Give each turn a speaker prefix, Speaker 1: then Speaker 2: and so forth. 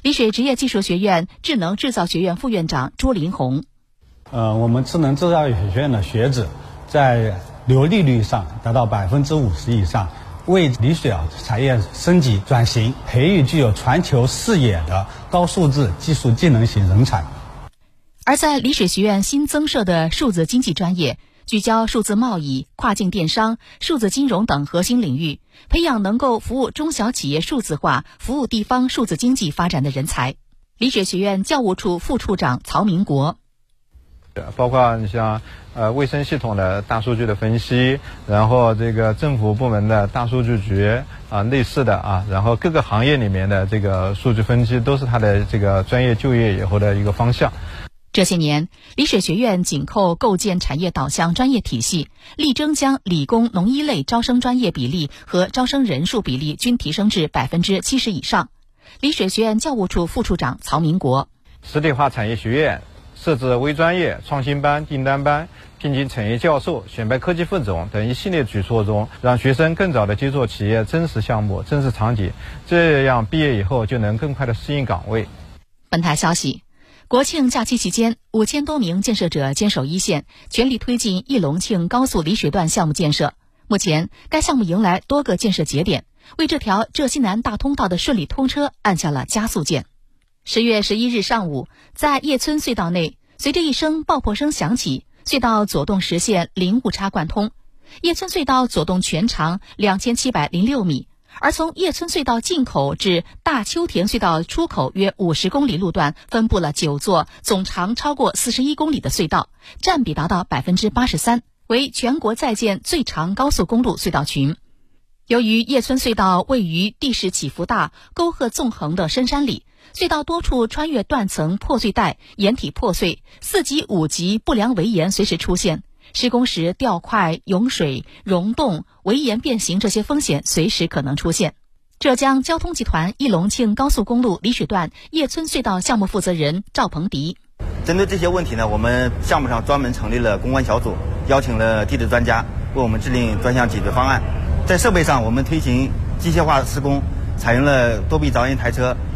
Speaker 1: 丽水职业技术学院智能制造学院副院长朱林红。
Speaker 2: 我们智能制造学院的学子在流利率上达到50%以上，为丽水产业升级转型培育具有全球视野的高素质技术技能型人才。
Speaker 1: 而在丽水学院新增设的数字经济专业，聚焦数字贸易、跨境电商、数字金融等核心领域，培养能够服务中小企业数字化、服务地方数字经济发展的人才。丽水学院教务处副处长曹明国。
Speaker 3: 包括你像卫生系统的大数据的分析，然后这个政府部门的大数据局类似的然后各个行业里面的这个数据分析都是它的这个专业就业以后的一个方向。
Speaker 1: 这些年，丽水学院紧扣构建产业导向专业体系，力争将理工农医类招生专业比例和招生人数比例均提升至70%以上。丽水学院教务处副处长曹明国。
Speaker 3: 实体化产业学院设置微专业、创新班、订单班，聘请产业教授、选拔科技副总等一系列举措中，让学生更早的接触企业真实项目、真实场景，这样毕业以后就能更快的适应岗位。
Speaker 1: 本台消息，国庆假期期间，5000多名建设者坚守一线，全力推进义隆庆高速丽水段项目建设。目前，该项目迎来多个建设节点，为这条浙西南大通道的顺利通车按下了加速键。10月11日上午，在叶村隧道内，随着一声爆破声响起，隧道左动实现零误差贯通。叶村隧道左动全长2706米，而从叶村隧道进口至大丘田隧道出口约50公里路段分布了9座总长超过41公里的隧道，占比达到83%，为全国在建最长高速公路隧道群。由于叶村隧道位于地势起伏大、沟壑纵横的深山里，隧道多处穿越断层破碎带，岩体破碎，4级、5级不良围岩随时出现，施工时掉块、涌水、溶洞、围岩变形这些风险随时可能出现。浙江交通集团义隆庆高速公路丽水段叶村隧道项目负责人赵鹏迪。
Speaker 4: 针对这些问题呢，我们项目上专门成立了公关小组，邀请了地质专家为我们制定专项解决方案。在设备上，我们推行机械化施工，采用了多臂凿岩台车、